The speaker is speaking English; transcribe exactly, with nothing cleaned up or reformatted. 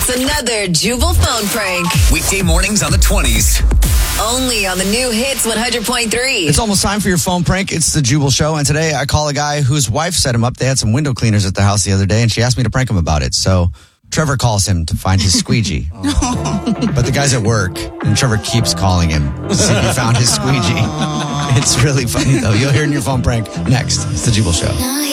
It's another Jubal phone prank. Weekday mornings on the twenties. Only on the new Hits one hundred point three. It's almost time for your phone prank. It's the Jubal Show, and today I call a guy whose wife set him up. They had some window cleaners at the house the other day, and she asked me to prank him about it. So Trevor calls him to find his squeegee. But the guy's at work, and Trevor keeps calling him to see if he found his squeegee. It's really funny, though. You'll hear in your phone prank next. It's the Jubal Show.